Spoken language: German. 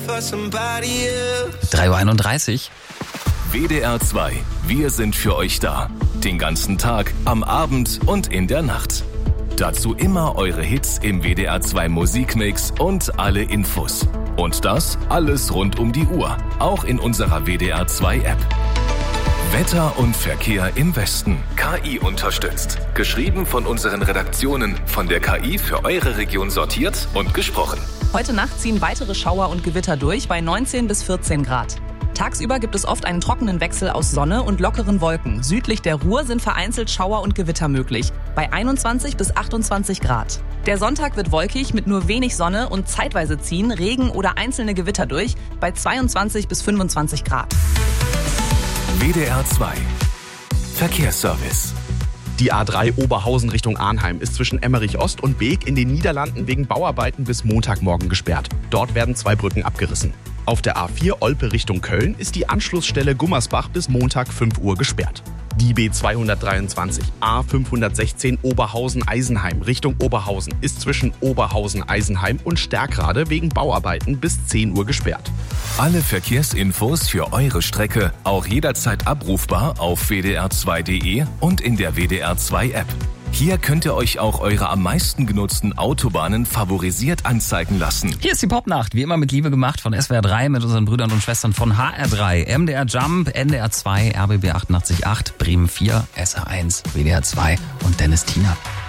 3:31 Uhr. WDR 2. Wir sind für euch da. Den ganzen Tag, am Abend und in der Nacht. Dazu immer eure Hits im WDR 2 Musikmix und alle Infos. Und das alles rund um die Uhr. Auch in unserer WDR 2 App. Wetter und Verkehr im Westen. KI unterstützt. Geschrieben von unseren Redaktionen. Von der KI für eure Region sortiert und gesprochen. Heute Nacht ziehen weitere Schauer und Gewitter durch bei 19 bis 14 Grad. Tagsüber gibt es oft einen trockenen Wechsel aus Sonne und lockeren Wolken. Südlich der Ruhr sind vereinzelt Schauer und Gewitter möglich, bei 21 bis 28 Grad. Der Sonntag wird wolkig mit nur wenig Sonne und zeitweise ziehen Regen oder einzelne Gewitter durch, bei 22 bis 25 Grad. WDR 2 Verkehrsservice. Die A3 Oberhausen Richtung Arnheim ist zwischen Emmerich Ost und Beek in den Niederlanden wegen Bauarbeiten bis Montagmorgen gesperrt. Dort werden 2 Brücken abgerissen. Auf der A4 Olpe Richtung Köln ist die Anschlussstelle Gummersbach bis Montag 5 Uhr gesperrt. Die B223 A516 Oberhausen-Eisenheim Richtung Oberhausen ist zwischen Oberhausen-Eisenheim und Stärkrade wegen Bauarbeiten bis 10 Uhr gesperrt. Alle Verkehrsinfos für eure Strecke auch jederzeit abrufbar auf wdr2.de und in der WDR 2 App. Hier könnt ihr euch auch eure am meisten genutzten Autobahnen favorisiert anzeigen lassen. Hier ist die Popnacht, wie immer mit Liebe gemacht von SWR 3 mit unseren Brüdern und Schwestern von HR3, MDR Jump, NDR 2, RBB 88.8, Bremen 4, SR1, WDR 2 und Dennis Tiener.